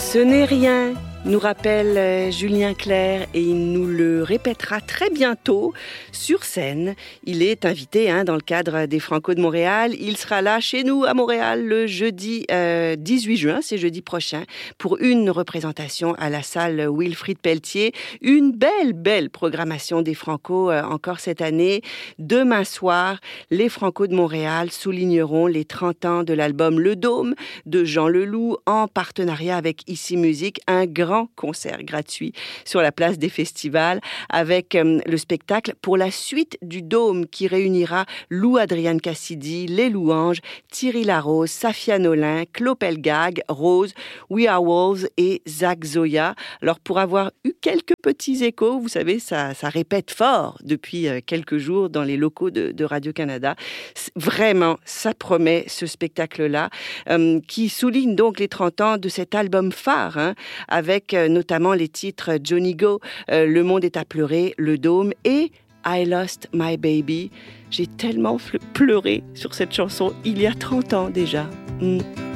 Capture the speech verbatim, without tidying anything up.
Ce n'est rien, nous rappelle euh, Julien Clerc, et il nous le répétera très bientôt sur scène. Il est invité hein, dans le cadre des Franco de Montréal. Il sera là chez nous à Montréal le jeudi euh, dix-huit juin, c'est jeudi prochain, pour une représentation à la salle Wilfrid Pelletier. Une belle, belle programmation des Franco euh, encore cette année. Demain soir, les Franco de Montréal souligneront les trente ans de l'album Le Dôme de Jean Leloup en partenariat avec Ici Musique, un grand concert gratuit sur la place des festivals avec euh, le spectacle Pour la suite du Dôme qui réunira Lou Adrienne Cassidy, Les Louanges, Thierry Larose, Safia Nolin, Claude Pelgag, Rose, We Are Wolves et Zach Zoya. Alors pour avoir eu quelques petits échos, vous savez, ça, ça répète fort depuis euh, quelques jours dans les locaux de, de Radio-Canada. Vraiment, ça promet ce spectacle-là euh, qui souligne donc les trente ans de cet album phare hein, avec avec notamment les titres Johnny Go, euh, Le Monde est à pleurer, Le Dôme et I Lost My Baby. J'ai tellement pleuré sur cette chanson il y a trente ans déjà. Mm.